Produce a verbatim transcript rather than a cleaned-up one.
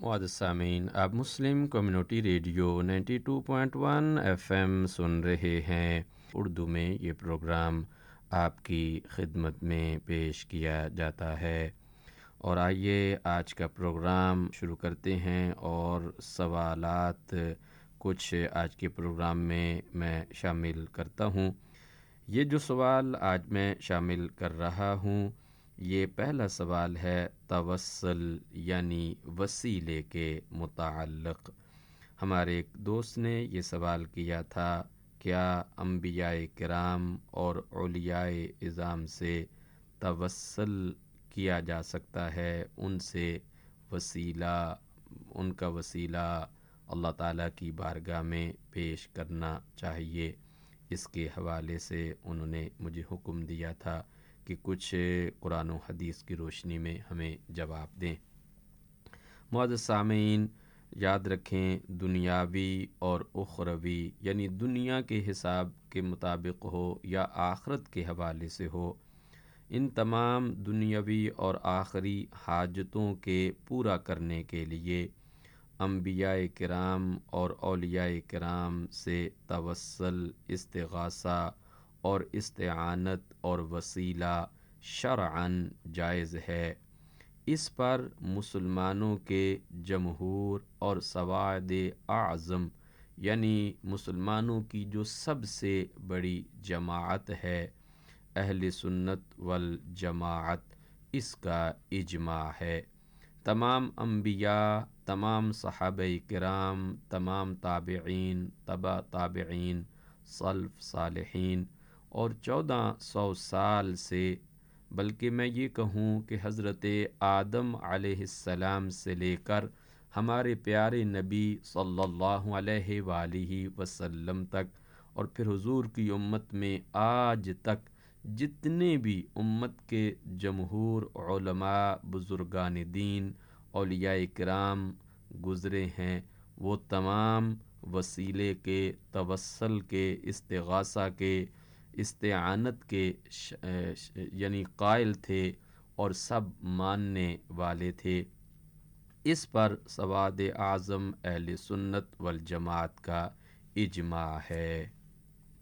معزز سامعین، آپ مسلم community radio ninety two point one F M سن رہے ہیں۔ اردو میں یہ پروگرام آپ کی خدمت میں پیش کیا جاتا ہے، اور آئیے آج کا پروگرام شروع کرتے ہیں۔ اور سوالات کچھ آج کے پروگرام میں میں شامل کرتا ہوں۔ یہ جو سوال آج میں شامل کر رہا ہوں، یہ پہلا سوال ہے توسل یعنی وسیلے کے متعلق۔ ہمارے ایک دوست نے یہ سوال کیا تھا، کیا انبیاء کرام اور اولیاء اعظام سے توسل کیا جا سکتا ہے؟ ان سے وسیلہ ان کا وسیلہ اللہ تعالیٰ کی بارگاہ میں پیش کرنا چاہیے؟ اس کے حوالے سے انہوں نے مجھے حکم دیا تھا کہ کچھ قرآن و حدیث کی روشنی میں ہمیں جواب دیں۔ معزز سامعین، یاد رکھیں، دنیاوی اور اخروی یعنی دنیا کے حساب کے مطابق ہو یا آخرت کے حوالے سے ہو، ان تمام دنیاوی اور آخری حاجتوں کے پورا کرنے کے لیے انبیاء کرام اور اولیاء کرام سے توسل، استغاثہ اور استعانت اور وسیلہ شرعاً جائز ہے۔ اس پر مسلمانوں کے جمہور اور سواد اعظم یعنی مسلمانوں کی جو سب سے بڑی جماعت ہے، اہل سنت والجماعت، اس کا اجماع ہے۔ تمام انبیاء، تمام صحابہ کرام، تمام تابعین، تبع تابعین، سلف صالحین، اور چودہ سو سال سے، بلکہ میں یہ کہوں کہ حضرت آدم علیہ السلام سے لے کر ہمارے پیارے نبی صلی اللہ علیہ وآلہ وسلم تک، اور پھر حضور کی امت میں آج تک جتنے بھی امت کے جمہور علماء، بزرگان دین، اولیاء کرام گزرے ہیں، وہ تمام وسیلے کے، توسل کے، استغاثہ کے، استعانت کے یعنی قائل تھے اور سب ماننے والے تھے۔ اس پر سواد اعظم اہل سنت والجماعت کا اجماع ہے۔